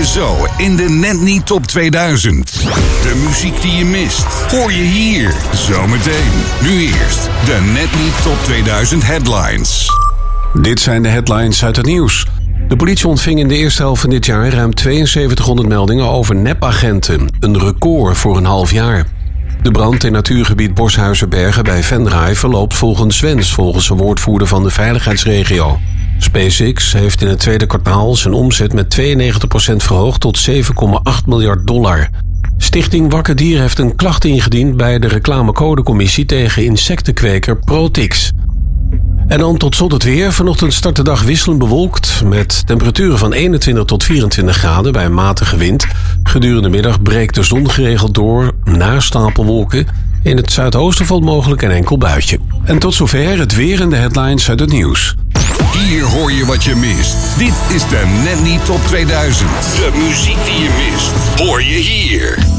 Zo in de Net Niet Top 2000. De muziek die je mist, hoor je hier. Zometeen. Nu eerst de Net Niet Top 2000 headlines. Dit zijn de headlines uit het nieuws. De politie ontving in de eerste helft van dit jaar ruim 7200 meldingen over nepagenten. Een record voor een half jaar. De brand in natuurgebied Borshuizenbergen bij Venray verloopt volgens wens, volgens een woordvoerder van de veiligheidsregio. SpaceX heeft in het tweede kwartaal zijn omzet met 92% verhoogd tot $7,8 miljard. Stichting Wakker Dier heeft een klacht ingediend bij de reclamecodecommissie tegen insectenkweker Protix. En dan tot slot het weer. Vanochtend start de dag wisselend bewolkt met temperaturen van 21 tot 24 graden bij een matige wind. Gedurende de middag breekt de zon geregeld door na stapelwolken. In het zuidoosten valt mogelijk een enkel buitje. En tot zover het weer en de headlines uit het nieuws. Hier hoor je wat je mist. Dit is de Net Niet Top 2000. De muziek die je mist, hoor je hier.